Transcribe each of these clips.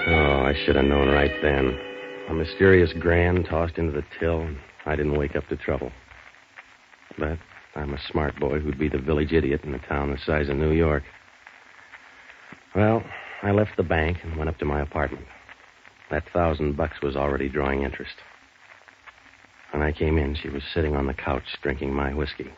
Oh, I should have known right then. A mysterious grand tossed into the till, and I didn't wake up to trouble. But I'm a smart boy who'd be the village idiot in a town the size of New York. Well, I left the bank and went up to my apartment. That $1,000 was already drawing interest. When I came in, she was sitting on the couch drinking my whiskey.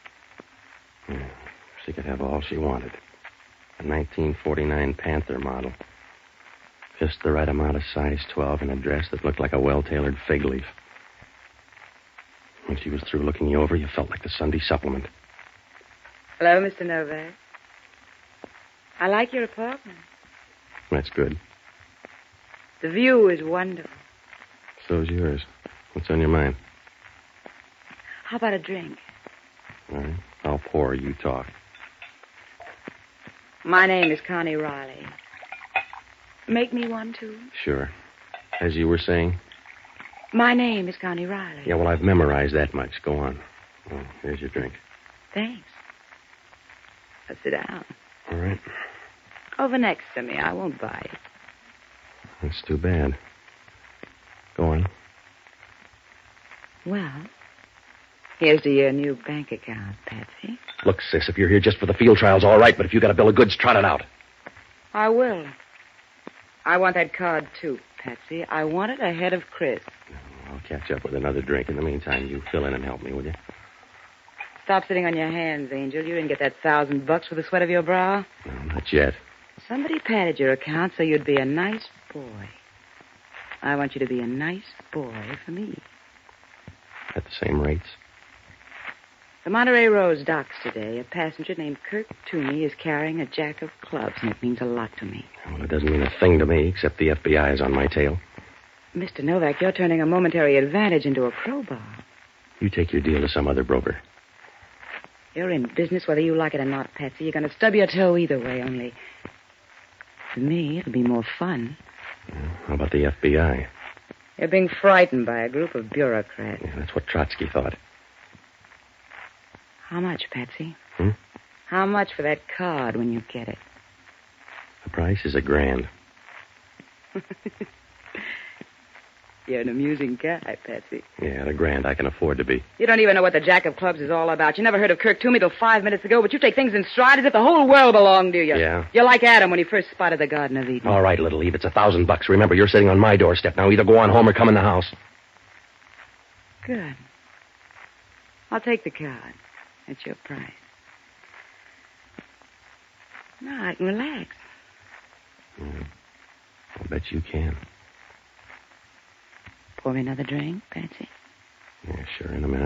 She could have all she wanted. A 1949 Panther model. Just the right amount of size 12 in a dress that looked like a well-tailored fig leaf. When she was through looking you over, you felt like the Sunday supplement. Hello, Mr. Novak. I like your apartment. That's good. The view is wonderful. So's yours. What's on your mind? How about a drink? All right. I'll pour. You talk. My name is Connie Riley. Make me one, too? Sure. As you were saying? My name is Connie Riley. Yeah, well, I've memorized that much. Go on. Oh, here's your drink. Thanks. Now sit down. All right. Over next to me. I won't bite. That's too bad. Go on. Well, here's to your new bank account, Patsy. Look, sis, if you're here just for the field trials, all right, but if you got a bill of goods, trot it out. I will. I want that card, too, Patsy. I want it ahead of Chris. I'll catch up with another drink. In the meantime, you fill in and help me, will you? Stop sitting on your hands, Angel. You didn't get that $1,000 for the sweat of your brow. No, not yet. Somebody padded your account so you'd be a nice boy. I want you to be a nice boy for me. At the same rates? The Monterey Rose docks today. A passenger named Kirk Toomey is carrying a jack of clubs, and it means a lot to me. Well, it doesn't mean a thing to me, except the FBI is on my tail. Mr. Novak, you're turning a momentary advantage into a crowbar. You take your deal to some other broker. You're in business whether you like it or not, Patsy. You're going to stub your toe either way, only... For me, it'll be more fun. How about the FBI? You're being frightened by a group of bureaucrats. Yeah, that's what Trotsky thought. How much, Patsy? Hmm? How much for that card when you get it? The price is $1,000. You're an amusing guy, Patsy. Yeah, $1,000 I can afford to be. You don't even know what the Jack of Clubs is all about. You never heard of Kirk Toomey till 5 minutes ago, but you take things in stride as if the whole world belonged to you. Yeah? You're like Adam when he first spotted the Garden of Eden. All right, little Eve, it's $1,000. Remember, you're sitting on my doorstep. Now either go on home or come in the house. Good. I'll take the card. That's your price. Now I can relax. I'll bet you can. Pour me another drink, Patsy. Yeah, sure, in a minute.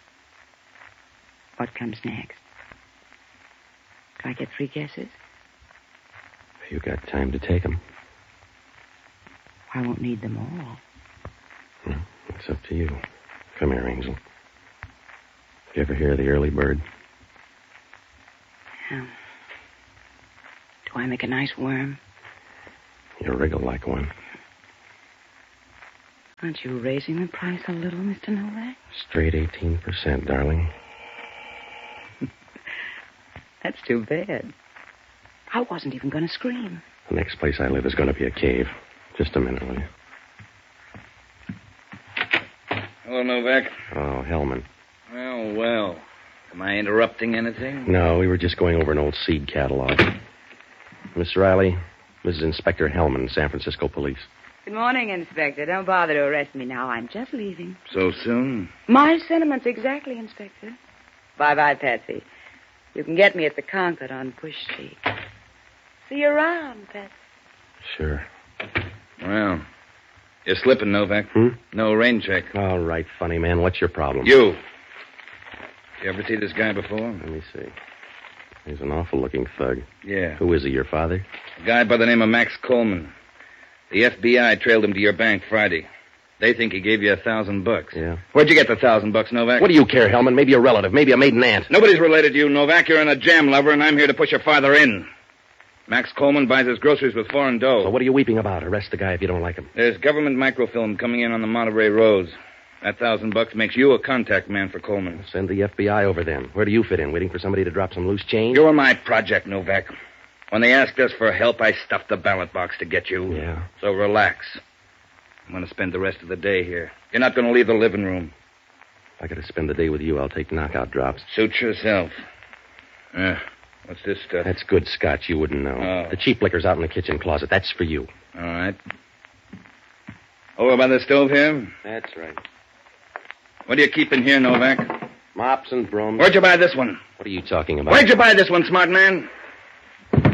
What comes next? Can I get 3 guesses? If you got time to take them. I won't need them all. It's up to you. Come here, Angel. You ever hear of the early bird? Yeah. Do I make a nice worm? You wriggle like one. Aren't you raising the price a little, Mr. Novak? Straight 18%, darling. That's too bad. I wasn't even going to scream. The next place I live is going to be a cave. Just a minute, will you? Hello, Novak. Oh, Hellman. Well. Am I interrupting anything? No, we were just going over an old seed catalog. Miss Riley, this is Inspector Hellman, San Francisco Police. Good morning, Inspector. Don't bother to arrest me now. I'm just leaving. So soon? My sentiments exactly, Inspector. Bye-bye, Patsy. You can get me at the Concord on Push Street. See you around, Patsy. Sure. Well, you're slipping, Novak. No rain check. All right, funny man. What's your problem? You ever see this guy before? Let me see. He's an awful-looking thug. Yeah. Who is he, your father? A guy by the name of Max Coleman. The FBI trailed him to your bank Friday. They think he gave you $1,000. Yeah. Where'd you get the $1,000, Novak? What do you care, Hellman? Maybe a relative, maybe a maiden aunt. Nobody's related to you, Novak. You're in a jam lover, and I'm here to push your father in. Max Coleman buys his groceries with foreign dough. So what are you weeping about? Arrest the guy if you don't like him. There's government microfilm coming in on the Monterey Rose. That $1,000 makes you a contact man for Coleman. Send the FBI over then. Where do you fit in? Waiting for somebody to drop some loose change? You're my project, Novak. When they asked us for help, I stuffed the ballot box to get you. Yeah. So relax. I'm going to spend the rest of the day here. You're not going to leave the living room. If I got to spend the day with you, I'll take knockout drops. Suit yourself. What's this stuff? That's good scotch. You wouldn't know. Oh. The cheap liquor's out in the kitchen closet. That's for you. All right. Over by the stove here? That's right. What do you keep in here, Novak? Mops and brooms. Where'd you buy this one? What are you talking about? Where'd you buy this one, smart man?